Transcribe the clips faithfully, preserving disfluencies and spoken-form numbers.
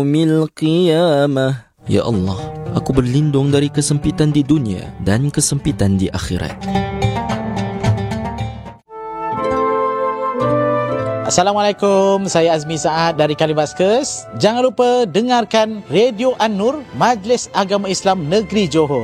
Yaumil qiyamah. Ya Allah, aku berlindung dari kesempitan di dunia dan kesempitan di akhirat. Assalamualaikum, saya Azmi Saad dari Kalimaskes. Jangan lupa dengarkan Radio An-Nur, Majlis Agama Islam Negeri Johor.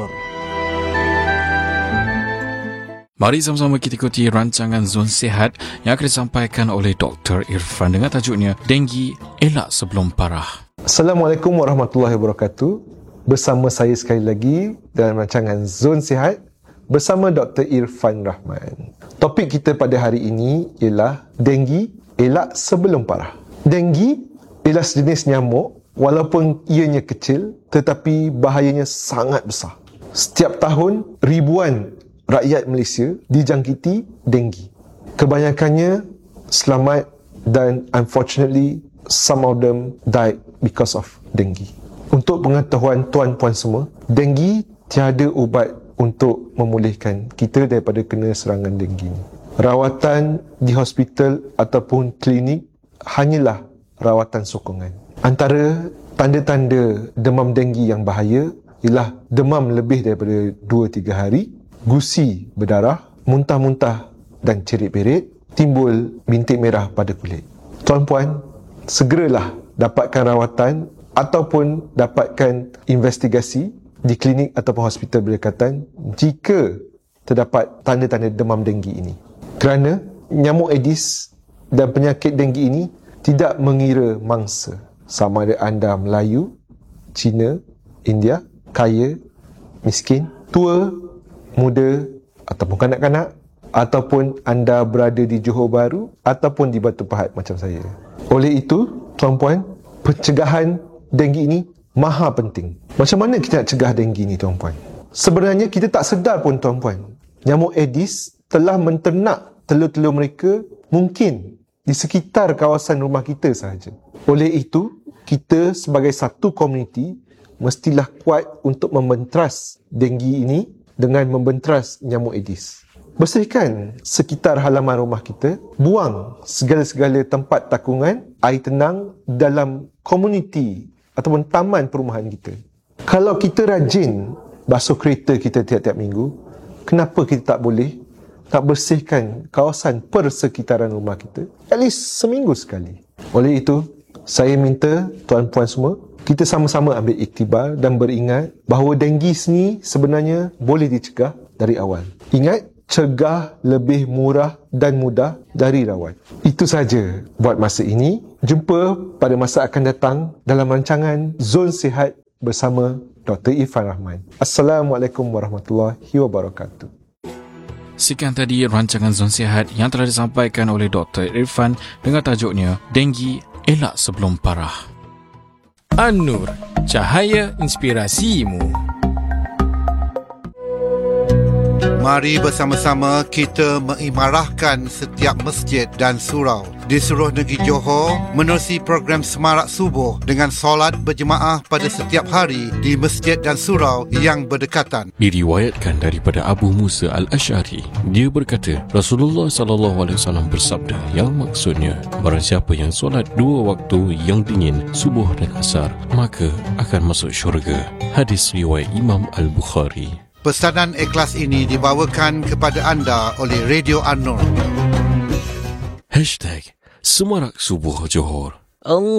Mari sama-sama kita ikuti rancangan Zon Sihat yang akan disampaikan oleh Doktor Irfan dengan tajuknya Denggi Elak Sebelum Parah. Assalamualaikum warahmatullahi wabarakatuh. Bersama saya sekali lagi dalam rancangan Zon Sihat bersama Doktor Irfan Rahman. Topik kita pada hari ini ialah denggi elak sebelum parah. Denggi ialah sejenis nyamuk walaupun ianya kecil tetapi bahayanya sangat besar. Setiap tahun ribuan rakyat Malaysia dijangkiti denggi. Kebanyakannya selamat dan unfortunately some of them died because of denggi. Untuk pengetahuan tuan-puan semua, denggi tiada ubat untuk memulihkan kita daripada kena serangan denggi ini. Rawatan di hospital ataupun klinik hanyalah rawatan sokongan. Antara tanda-tanda demam denggi yang bahaya ialah demam lebih daripada dua tiga hari, gusi berdarah, muntah-muntah dan cerit-berit, timbul bintik merah pada kulit. Tuan-puan, segeralah dapatkan rawatan ataupun dapatkan investigasi di klinik ataupun hospital berdekatan jika terdapat tanda-tanda demam denggi ini. Kerana nyamuk Aedes dan penyakit denggi ini tidak mengira mangsa, sama ada anda Melayu, Cina, India, kaya, miskin, tua, muda ataupun kanak-kanak, ataupun anda berada di Johor Bahru ataupun di Batu Pahat macam saya. Oleh itu, tuan-puan, pencegahan denggi ini maha penting. Macam mana kita nak cegah denggi ni, tuan-puan? Sebenarnya kita tak sedar pun, tuan-puan, nyamuk Aedes telah menternak telur-telur mereka mungkin di sekitar kawasan rumah kita sahaja. Oleh itu, kita sebagai satu komuniti mestilah kuat untuk membentras denggi ini dengan membentras nyamuk Aedes. Bersihkan sekitar halaman rumah kita, buang segala-segala tempat takungan, air tenang dalam komuniti ataupun taman perumahan kita. Kalau kita rajin basuh kereta kita tiap-tiap minggu, kenapa kita tak boleh nak bersihkan kawasan persekitaran rumah kita at least seminggu sekali? Oleh itu, saya minta tuan-puan semua, kita sama-sama ambil iktibar dan beringat bahawa denggi ni sebenarnya boleh dicegah dari awal. Ingat, cegah lebih murah dan mudah dari rawat. Itu saja buat masa ini. Jumpa pada masa akan datang dalam rancangan Zon Sihat bersama Doktor Irfan Rahman. Assalamualaikum warahmatullahi wabarakatuh. Sekian tadi rancangan Zon Sihat yang telah disampaikan oleh Doktor Irfan dengan tajuknya Denggi Elak Sebelum Parah. An-Nur, cahaya inspirasimu. Mari bersama-sama kita mengimarahkan setiap masjid dan surau di seluruh negeri Johor menerusi program Semarak Subuh dengan solat berjemaah pada setiap hari di masjid dan surau yang berdekatan. Diriwayatkan daripada Abu Musa Al-Asy'ari, dia berkata, Rasulullah sallallahu alaihi wasallam bersabda yang maksudnya, barang siapa yang solat dua waktu yang dingin, subuh dan asar, maka akan masuk syurga. Hadis riwayat Imam Al-Bukhari. Pesanan ikhlas ini dibawakan kepada anda oleh Radio An-Nur. Hashtag Semarak Subuh Johor. Allah